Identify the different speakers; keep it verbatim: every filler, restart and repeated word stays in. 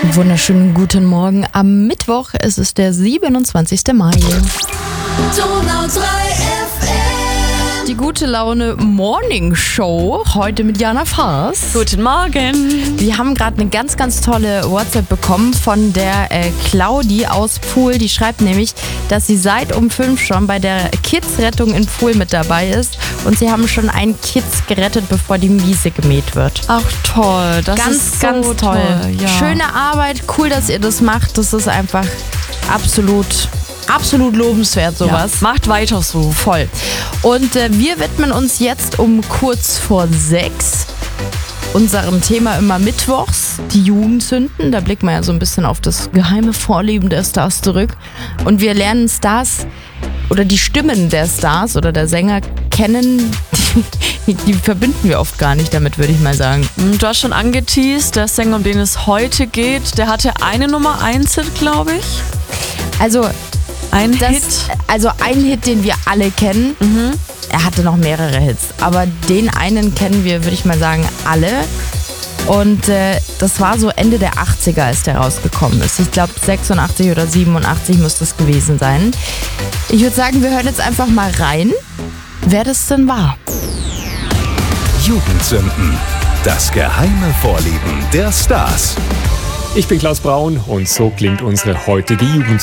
Speaker 1: Wunderschönen guten Morgen. Am Mittwoch ist es der siebenundzwanzigster Mai.
Speaker 2: Donau drei F M.
Speaker 1: Die gute Laune Morning Show, heute mit Jana Faas.
Speaker 3: Guten Morgen.
Speaker 1: Wir haben gerade eine ganz, ganz tolle WhatsApp bekommen von der äh, Claudi aus Pfuhl. Die schreibt nämlich, dass sie seit um fünf schon bei der Kids-Rettung in Pfuhl mit dabei ist. Und sie haben schon einen Kids gerettet, bevor die Wiese gemäht wird.
Speaker 3: Ach toll, das
Speaker 1: ganz,
Speaker 3: ist
Speaker 1: ganz
Speaker 3: so
Speaker 1: toll.
Speaker 3: toll. Ja.
Speaker 1: Schöne Arbeit, cool, dass ihr das macht. Das ist einfach absolut, absolut lobenswert, sowas.
Speaker 3: Ja, macht weiter so.
Speaker 1: Voll. Und äh, wir widmen uns jetzt um kurz vor sechs unserem Thema immer mittwochs, die Jugendsünden. Da blicken wir ja so ein bisschen auf das geheime Vorleben der Stars zurück. Und wir lernen Stars oder die Stimmen der Stars oder der Sänger kennen. Die, die verbinden wir oft gar nicht damit, würde ich mal sagen.
Speaker 3: Du hast schon angeteased, der Sänger, um den es heute geht, der hatte eine Nummer eins Hit, glaube ich.
Speaker 1: Also
Speaker 3: Ein
Speaker 1: das,
Speaker 3: Hit.
Speaker 1: Also ein Hit, den wir alle kennen.
Speaker 3: Mhm.
Speaker 1: Er hatte noch mehrere Hits, aber den einen kennen wir, würde ich mal sagen, alle. Und äh, das war so Ende der achtziger, als der rausgekommen ist. Ich glaube sechsundachtzig oder siebenundachtzig müsste es gewesen sein. Ich würde sagen, wir hören jetzt einfach mal rein, wer das denn war.
Speaker 4: Jugendsünden. Das geheime Vorleben der Stars.
Speaker 5: Ich bin Klaus Braun und so klingt unsere heutige Jugendsünde.